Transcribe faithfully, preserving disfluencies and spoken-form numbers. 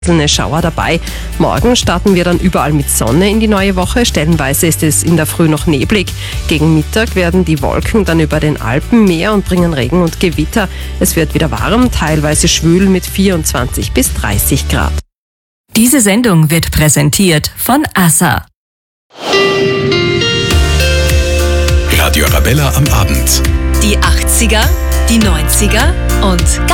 einzelne Schauer dabei. Morgen starten wir dann überall mit Sonne in die neue Woche. Stellenweise ist es in der Früh noch neblig. Gegen Mittag werden die Wolken dann über den Alpen mehr und bringen Regen und Gewitter. Es wird wieder warm, teilweise schwül mit vierundzwanzig bis dreißig Grad. Diese Sendung wird präsentiert von A S A. Radio Arabella am Abend. Die achtziger, die neunziger und